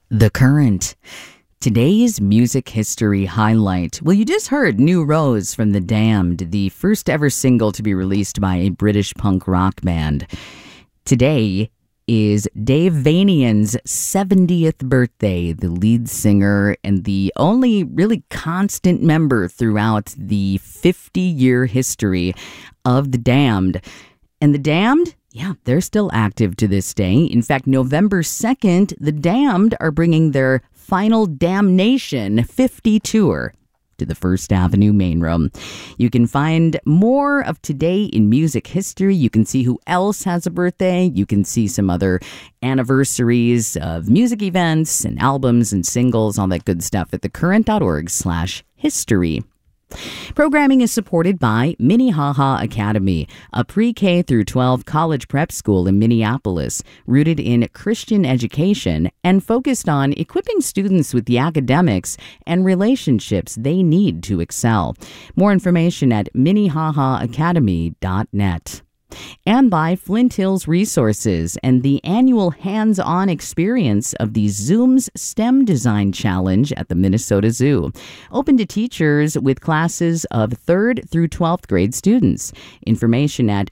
The Current. Today's music history highlight. Well, you just heard New Rose from The Damned, the first ever single to be released by a British punk rock band. Today is Dave Vanian's 70th birthday, the lead singer and the only really constant member throughout the 50-year history of The Damned. And The Damned? Yeah, they're still active to this day. In fact, November 2nd, The Damned are bringing their Final Damnation 50 tour to the First Avenue main room. You can find more of today in music history. You can see who else has a birthday. You can see some other anniversaries of music events and albums and singles, all that good stuff at thecurrent.org/history. Programming is supported by Minnehaha Academy, a pre-K through 12 college prep school in Minneapolis, rooted in Christian education and focused on equipping students with the academics and relationships they need to excel. More information at minnehahaacademy.net. And by Flint Hills Resources and the annual hands-on experience of the Zoom's STEM Design Challenge at the Minnesota Zoo. Open to teachers with classes of 3rd through 12th grade students. Information at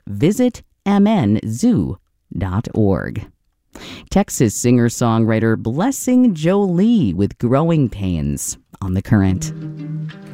visitmnzoo.org. Texas singer-songwriter Blessing Jolie with Growing Pains on The Current.